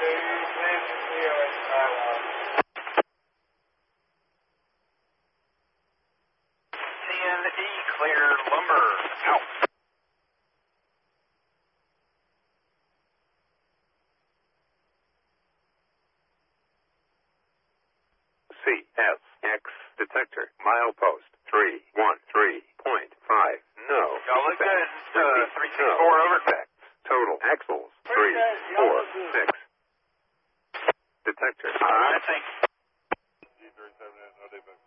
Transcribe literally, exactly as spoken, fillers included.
T N E clear lumber. Out. C S X detector milepost three one three point five. No. Y'all look good. Uh, three six no. four over. Effects. Total axles three four six. Detector. All right, thanks. G thirty-seven, no defect.